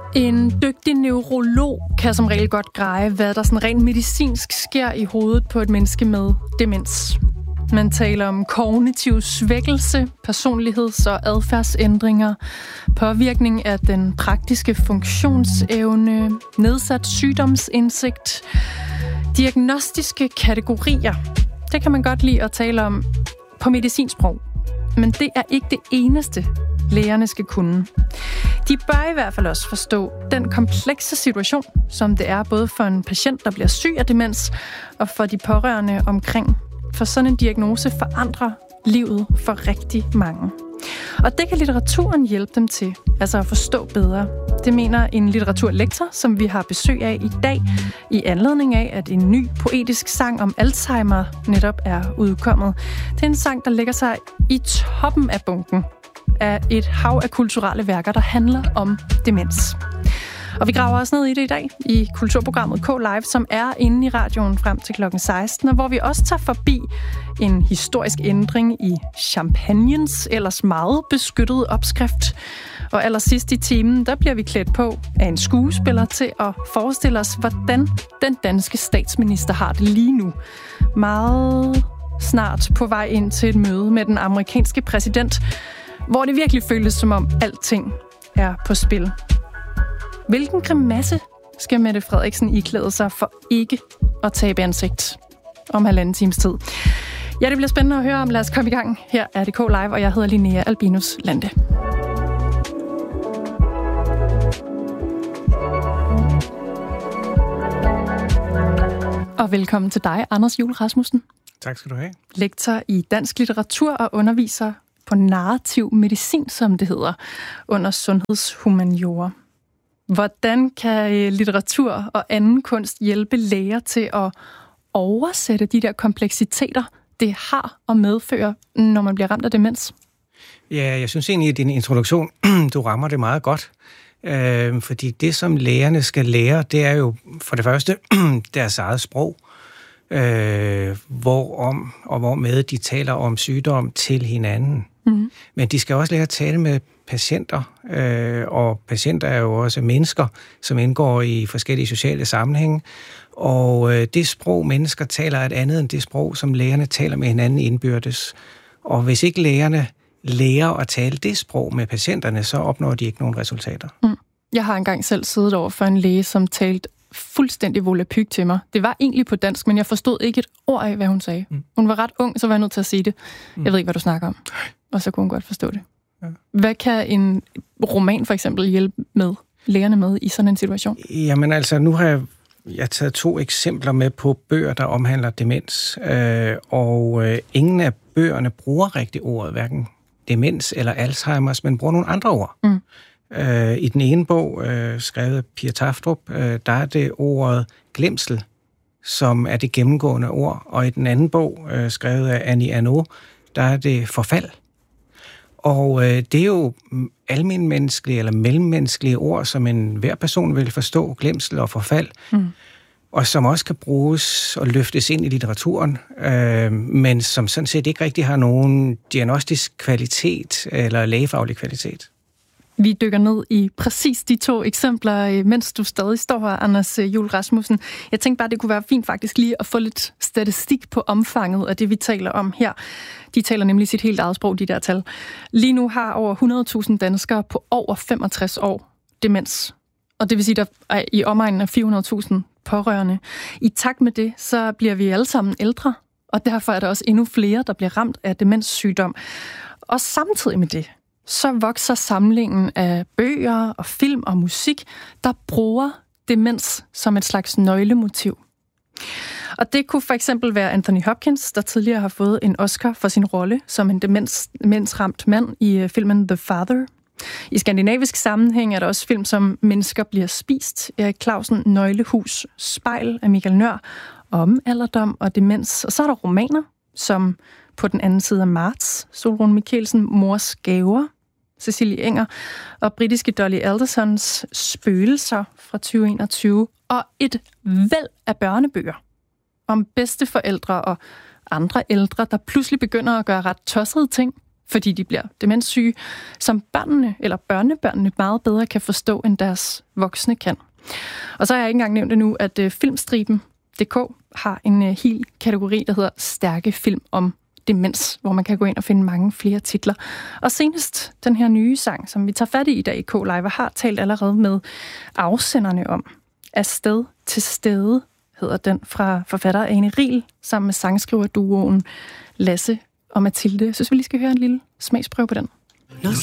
En dygtig neurolog kan som regel godt greje, hvad der sådan rent medicinsk sker i hovedet på et menneske med demens. Man taler om kognitiv svækkelse, personligheds- og adfærdsændringer, påvirkning af den praktiske funktionsevne, nedsat sygdomsindsigt, diagnostiske kategorier. Det kan man godt lide at tale om på medicinsprog. Men det er ikke det eneste, lægerne skal kunne. De bør i hvert fald også forstå den komplekse situation, som det er både for en patient, der bliver syg af demens, og for de pårørende omkring. For sådan en diagnose forandrer livet for rigtig mange. Og det kan litteraturen hjælpe dem til, altså at forstå bedre. Det mener en litteraturlektor, som vi har besøg af i dag, i anledning af, at en ny poetisk sang om Alzheimer netop er udkommet. Det er en sang, der lægger sig i toppen af bunken af et hav af kulturelle værker, der handler om demens. Og vi graver også ned i det i dag i kulturprogrammet K-Live, som er inde i radioen frem til klokken 16, og hvor vi også tager forbi en historisk ændring i champagnens ellers meget beskyttede opskrift. Og allersidst i timen, der bliver vi klædt på af en skuespiller til at forestille os, hvordan den danske statsminister har det lige nu. Meget snart på vej ind til et møde med den amerikanske præsident, hvor det virkelig føles som om alting er på spil. Hvilken grimasse skal Mette Frederiksen iklæde sig for ikke at tabe ansigt om 1,5 times tid? Ja, det bliver spændende at høre om. Lad os komme i gang. Her er det K-Live, og jeg hedder Linnea Albinus Lande. Og velkommen til dig, Anders Juel Rasmussen. Tak skal du have. Lektor i dansk litteratur og underviser på narrativ medicin, som det hedder, under sundhedshumaniora. Hvordan kan litteratur og anden kunst hjælpe læger til at oversætte de der kompleksiteter, det har og medfører, når man bliver ramt af demens? Ja, jeg synes egentlig, at din introduktion, du rammer det meget godt. Fordi det, som lægerne skal lære, det er jo for det første deres eget sprog, hvormed de taler om sygdom til hinanden. Mm-hmm. Men de skal også lære at tale med patienter, og patienter er jo også mennesker, som indgår i forskellige sociale sammenhænge. Og det sprog, mennesker taler, er et andet end det sprog, som lægerne taler med hinanden indbyrdes. Og hvis ikke lægerne lærer at tale det sprog med patienterne, så opnår de ikke nogen resultater. Mm. Jeg har engang selv siddet over for en læge, som talte fuldstændig volapyk til mig. Det var egentlig på dansk, men jeg forstod ikke et ord af, hvad hun sagde. Mm. Hun var ret ung, så var jeg nødt til at sige det. Jeg ved ikke, hvad du snakker om. Og så kunne hun godt forstå det. Ja. Hvad kan en roman for eksempel hjælpe lægerne med i sådan en situation? Jamen altså, nu har jeg taget 2 eksempler med på bøger, der omhandler demens. Ingen af bøgerne bruger rigtig ordet, hverken demens eller Alzheimers, men bruger nogle andre ord. Mm. I den ene bog, skrevet af Pia Taftrup, der er det ordet glemsel, som er det gennemgående ord. Og i den anden bog, skrevet af Annie Ernaux, der er det forfald. Og det er jo almenmenneskelige eller mellemmenneskelige ord, som hver person vil forstå, glemsel og forfald, og som også kan bruges og løftes ind i litteraturen, men som sådan set ikke rigtig har nogen diagnostisk kvalitet eller lægefaglig kvalitet. Vi dykker ned i præcis de 2 eksempler, mens du stadig står her, Anders Juel Rasmussen. Jeg tænkte bare, det kunne være fint faktisk lige at få lidt statistik på omfanget af det, vi taler om her. De taler nemlig sit helt eget sprog, de der tal. Lige nu har over 100.000 danskere på over 65 år demens. Og det vil sige, der er i omegnen af 400.000 pårørende. I takt med det, så bliver vi alle sammen ældre, og derfor er der også endnu flere, der bliver ramt af demenssygdom. Og samtidig med det, så vokser samlingen af bøger og film og musik, der bruger demens som et slags nøglemotiv. Og det kunne for eksempel være Anthony Hopkins, der tidligere har fået en Oscar for sin rolle som en demensramt mand i filmen The Father. I skandinavisk sammenhæng er der også film som Mennesker bliver spist, Erik Clausen, Nøglehus, Spejl af Michael Nøhr, om alderdom og demens. Og så er der romaner, som På den anden side af marts, Solrun Michelsen, Mors gaver, Cecilie Enger, og britiske Dolly Aldersons Spøgelser fra 2021, og et væld af børnebøger om bedsteforældre og andre ældre, der pludselig begynder at gøre ret tossede ting fordi de bliver demenssyge, som børnene eller børnebørnene meget bedre kan forstå, end deres voksne kan. Og så har jeg ikke engang nævnt endnu, at Filmstriben.dk har en hel kategori, der hedder Stærke film om demens, hvor man kan gå ind og finde mange flere titler. Og senest den her nye sang, som vi tager fat i dag i K-Live, har talt allerede med afsenderne om. Afsted til stede hedder den, fra forfatter Ane Riel, sammen med sangskriverduoen Lasse og Mathilde. Jeg synes, vi lige skal høre en lille smagsprøve på den.